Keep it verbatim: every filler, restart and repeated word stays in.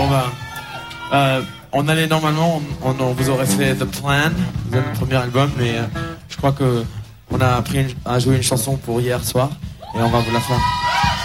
on va. Euh, on allait normalement, on, on vous aurait fait The Plan, le premier album, mais euh, je crois que on a appris une, à jouer une chanson pour hier soir et on va vous la faire.